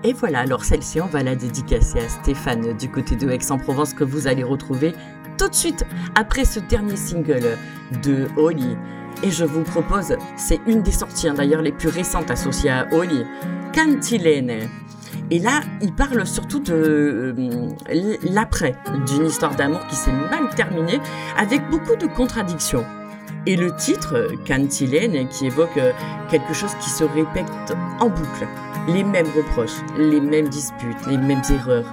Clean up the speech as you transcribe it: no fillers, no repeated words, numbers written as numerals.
Et voilà, alors celle-ci, on va la dédicacer à Stéphane du côté de Aix-en-Provence que vous allez retrouver tout de suite après ce dernier single de Oli. Et je vous propose, c'est une des sorties d'ailleurs les plus récentes associées à Oli, Cantilene. Et là, il parle surtout de l'après, d'une histoire d'amour qui s'est mal terminée avec beaucoup de contradictions. Et le titre, Cantilene, qui évoque quelque chose qui se répète en boucle. Les mêmes reproches, les mêmes disputes, les mêmes erreurs.